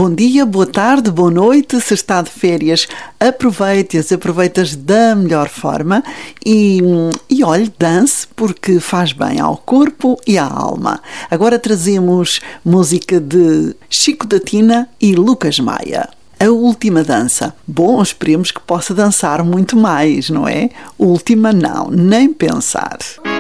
Bom dia, boa tarde, boa noite. Se está de férias, aproveite-as da melhor forma e olhe, dance, porque faz bem ao corpo e à alma. Agora trazemos música de Chico da Tina e Lucas Maia. A última dança. Bom, esperemos que possa dançar muito mais, não é? Última não, nem pensar.